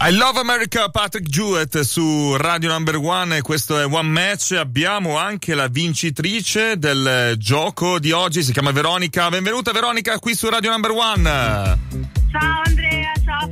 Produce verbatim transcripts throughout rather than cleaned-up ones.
I Love America, Patrick Jewett su Radio Number One, e questo è One Match. Abbiamo anche la vincitrice del gioco di oggi, si chiama Veronica. Benvenuta Veronica qui su Radio Number One. Ciao Andrea, ciao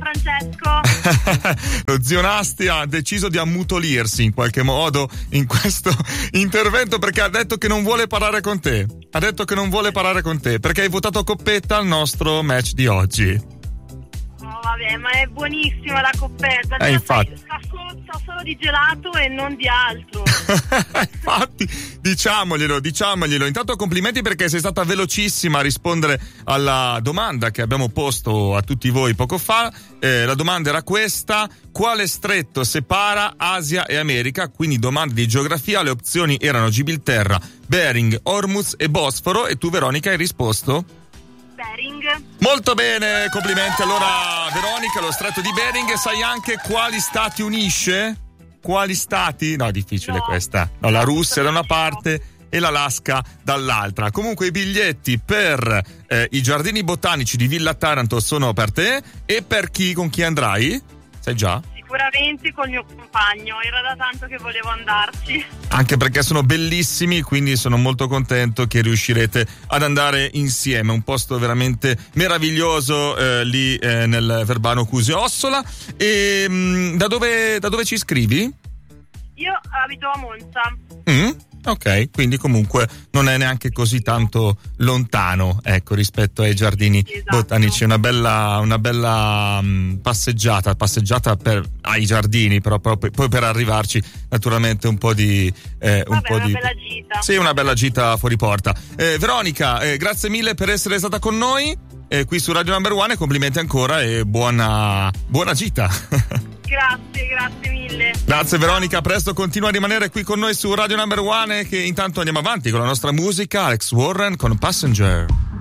Francesco. Lo zio Nasti ha deciso di ammutolirsi in qualche modo in questo intervento perché ha detto che non vuole parlare con te. Ha detto che non vuole parlare con te perché hai votato coppetta al nostro match di oggi. Oh, vabbè, ma è buonissima la coppetta. Eh, infatti. Sa, sa, sa solo di gelato e non di altro. Infatti, diciamoglielo, diciamoglielo. Intanto complimenti perché sei stata velocissima a rispondere alla domanda che abbiamo posto a tutti voi poco fa. Eh, la domanda era questa: quale stretto separa Asia e America? Quindi domande di geografia, le opzioni erano Gibilterra, Bering, Hormuz e Bosforo, e tu Veronica hai risposto? Bering. Molto bene, complimenti. Allora Veronica, lo stretto di Bering, sai anche quali stati unisce? Quali stati? No, difficile no. questa. No, la Russia da una parte e l'Alaska dall'altra. Comunque i biglietti per eh, i giardini botanici di Villa Taranto sono per te. E per chi, con chi andrai? Sai già? Sicuramente col mio compagno, era da tanto che volevo andarci. Anche perché sono bellissimi, quindi sono molto contento che riuscirete ad andare insieme. Un posto veramente meraviglioso eh, lì eh, nel Verbano Cusio Ossola. E mh, da dove da dove ci iscrivi? Io abito a Monza. Mm? Ok, quindi comunque non è neanche così tanto lontano, ecco, rispetto ai giardini esatto. botanici. Una bella, una bella um, passeggiata, passeggiata per ai giardini, però poi, poi per arrivarci naturalmente un po' di eh, un Vabbè, po' una di bella gita. Sì, una bella gita fuori porta. Eh, Veronica, eh, grazie mille per essere stata con noi eh, qui su Radio Number One, e complimenti ancora e buona buona gita. Grazie, grazie mille. Grazie Veronica, presto continua a rimanere qui con noi su Radio Number One, che intanto andiamo avanti con la nostra musica. Alex Warren con Passenger.